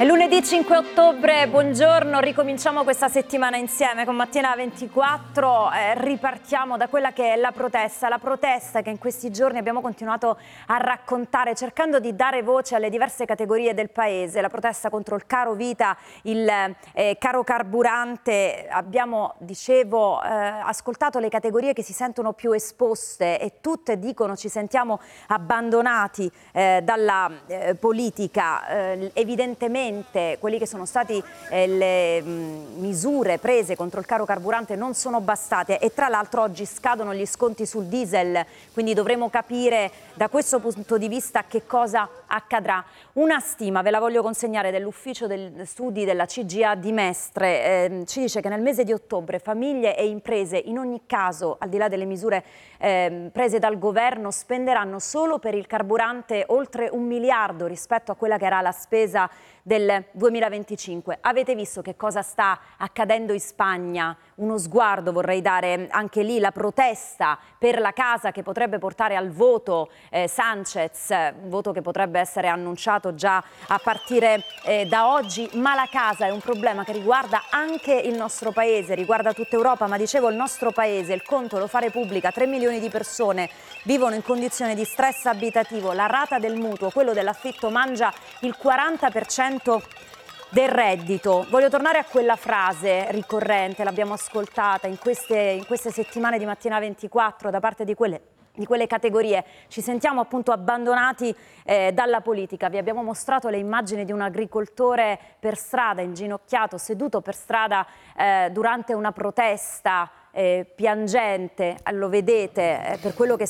È lunedì 5 ottobre, buongiorno, ricominciamo questa settimana insieme con Mattina 24, ripartiamo da quella che è la protesta che in questi giorni abbiamo continuato a raccontare cercando di dare voce alle diverse categorie del paese, la protesta contro il caro vita, il caro carburante. Abbiamo, dicevo, ascoltato le categorie che si sentono più esposte e tutte dicono ci sentiamo abbandonati dalla politica, evidentemente quelli che sono stati le misure prese contro il caro carburante non sono bastate e tra l'altro oggi scadono gli sconti sul diesel, quindi dovremo capire da questo punto di vista che cosa accadrà. Una stima, ve la voglio consegnare, dell'ufficio del studi della CGA di Mestre, ci dice che nel mese di ottobre famiglie e imprese in ogni caso, al di là delle misure prese dal governo, spenderanno solo per il carburante oltre 1 miliardo rispetto a quella che era la spesa del 2025. Avete visto che cosa sta accadendo in Spagna? Uno sguardo vorrei dare anche lì, la protesta per la casa che potrebbe portare al voto Sánchez, voto che potrebbe essere annunciato già a partire da oggi, ma la casa è un problema che riguarda anche il nostro paese, riguarda tutta Europa, ma dicevo il nostro paese, il conto lo fa Repubblica, 3 milioni di persone vivono in condizioni di stress abitativo, la rata del mutuo, quello dell'affitto mangia il 40% del reddito. Voglio tornare a quella frase ricorrente, l'abbiamo ascoltata in queste settimane di Mattina 24 da parte di quelle categorie. Ci sentiamo appunto abbandonati dalla politica. Vi abbiamo mostrato le immagini di un agricoltore per strada, inginocchiato, seduto per strada durante una protesta, piangente, lo vedete, per quello che